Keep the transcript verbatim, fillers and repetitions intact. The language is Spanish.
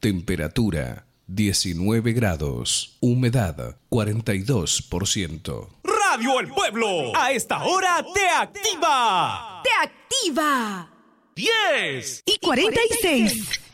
Temperatura diecinueve grados. Humedad cuarenta y dos por ciento. Radio El Pueblo, a esta hora te activa. ¡Te activa! diez Y cuarenta y seis.